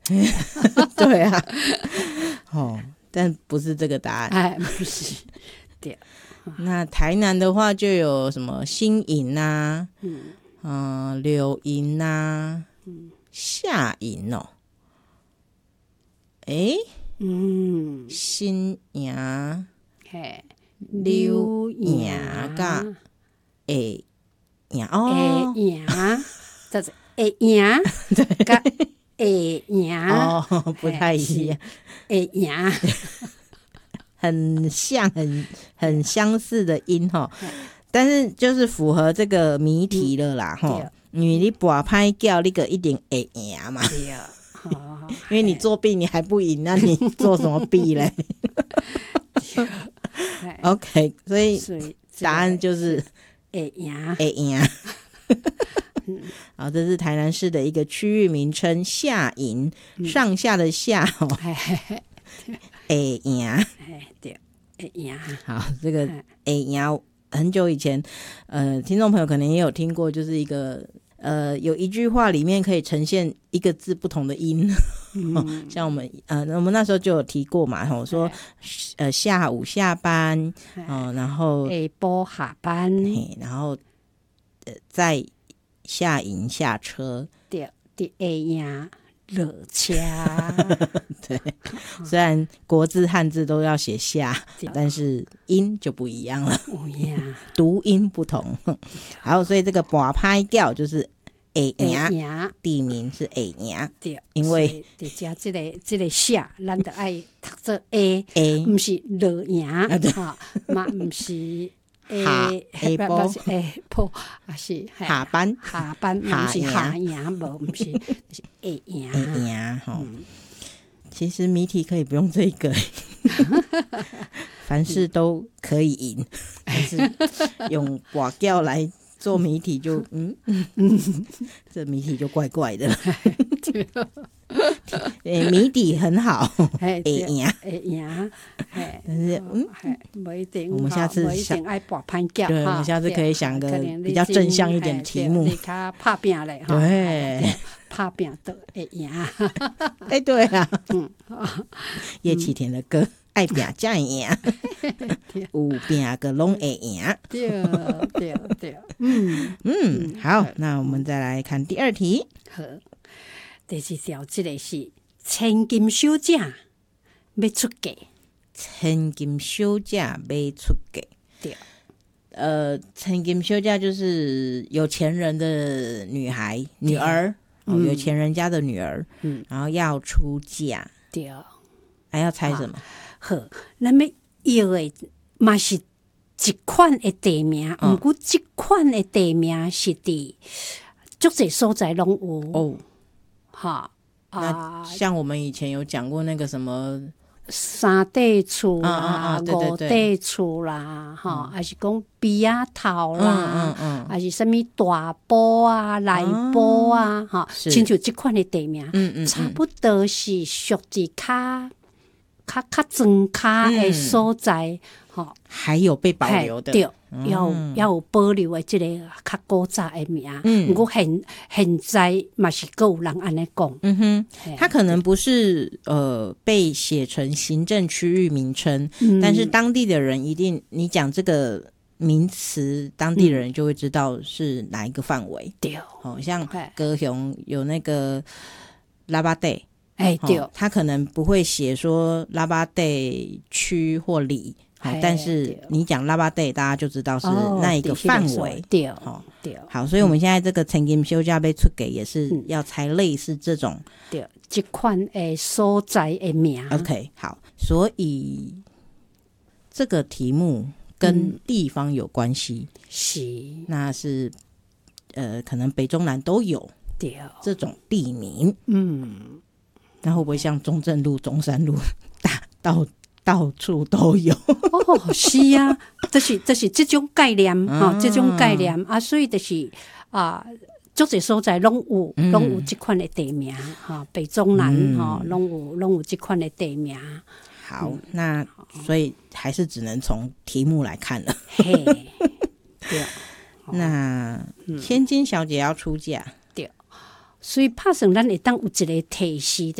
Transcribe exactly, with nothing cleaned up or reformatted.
对啊，哦，但不是这个答案。 哎，不是，对。 那台南的话就有什么新营啊， 嗯嗯，柳营啊， 嗯下营哦，诶， 嗯， 新营、 嘿， 柳营甲下营哦， 下营，就是下营，甲下营哦，不太一样， 下营， 很像很很相似的音哈，但是就是符合这个谜题了啦哈、 嗯， 因为你拔拍叫那个一定会赢嘛， 对啊， 因为你作弊你还不赢，那你做什么弊嘞？OK， 所以答案就是会赢， 会赢。好，这是台南市的一个区域名称，下营，上下的下哦，会赢。 哎，对，会赢。 好，这个会赢，很久以前，呃，听众朋友可能也有听过，就是一个呃，有一句话里面可以呈现一个字不同的音，嗯、像我们呃，我们那时候就有提过嘛，吼说呃下午下班，哦、呃，然后下晡下班， 然后呃再下营下车， 对，对，会赢。热车， 对，虽然国字汉字都要写下，但是音就不一样了，读音不同。然后所以这个拔拍调就是会赢，地名是会赢， 对， 因为伫遮这个这个下，咱就爱读做 A， A， 不是落赢，哈，嘛不是。 下下晡下晡还是下班下班，不是下赢，无不是是会赢会赢哈。其实谜题可以不用这个，凡事都可以赢，但是用拔调来做谜题就嗯嗯，这谜题就怪怪的了。欸、谜底很好，会赢会赢， 但是嗯， 不一定。 我们下次想爱拔潘叫， 对，我们下次可以想个比较正向一点的题目。 你较拍拼嘞， 对， 拍拼都会赢。 哎，对啊，嗯，叶启田的歌。爱拼才会赢，有拼个拢会赢。 对对对，嗯嗯，好，那我们再来看第二题。 好，第四条，这个是千金小姐要出嫁， 千金小姐要出嫁。 对， 呃，千金小姐就是有钱人的女孩、女儿，哦，有钱人家的女儿，嗯，然后要出嫁。 对， 还要猜什么？ 好，咱要要的嘛是一款的地名，不过这款的地名是伫足侪所在拢有哦。 哈啊，像我们以前有讲过那个什么三地厝啦、 啊啊啊、 五地厝啦，哈、嗯，还是讲鼻仔头啦，嗯嗯，还是什么大埔啊、内埔啊，哈、哦，亲像这款的地名，嗯嗯，差不多是属于较。较较庄卡的所在，吼、嗯， 还有被保留的， 对，嗯、要要有保留的这个较古早的名。嗯，不过现现在嘛是够有人安尼讲。 嗯哼，它可能不是呃被写成行政区域名称、嗯，但是当地的人一定，你讲这个名词，当地的人就会知道是哪一个范围。对、嗯，哦，像高雄有那个拉巴地。 哎，对、 哦，他可能不会写说拉巴地区或里、哦，但是你讲拉巴地，大家就知道是那一个范围。 对、哦，对， 好，所以我们现在这个千金小姐要出嫁也是要猜类似这种， 嗯、对，这款诶所在的名。 OK， 好，所以这个题目跟地方有关系， 是、嗯， 那是呃，可能北中南都有对这种地名， 嗯。 那会不会像中正路、中山路，到到处都有？ 哦，是啊，就是就是这种概念哈、啊，这种概念啊，所以就是啊，足侪所在拢有拢、嗯、有这款的地名哈、啊，北中南哈，拢、嗯、有拢有这款的地名。 好，嗯、那所以还是只能从题目来看了。 嘿，对， 那千金小姐要出嫁。 所以拍算咱会当有一个提示，就